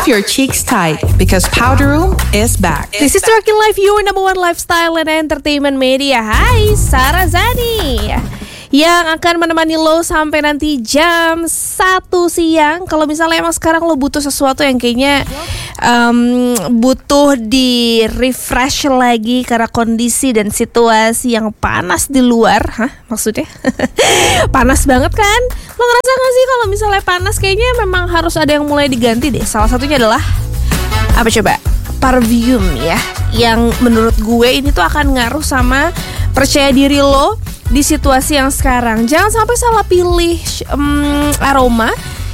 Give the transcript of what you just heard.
your cheeks tight because Powder Room is back. This is Rockin' Life, your number one lifestyle and entertainment media. Hai, Sarah Zani yang akan menemani lo sampai nanti jam 1 siang. Kalau misalnya emang sekarang lo butuh sesuatu yang kayaknya butuh di refresh lagi karena kondisi dan situasi yang panas di luar. Hah? Maksudnya? Panas banget kan? Lo ngerasa gak sih kalau misalnya panas kayaknya memang harus ada yang mulai diganti deh. Salah satunya adalah apa coba? Parfum ya. Yang menurut gue ini tuh akan ngaruh sama percaya diri lo di situasi yang sekarang. Jangan sampai salah pilih aroma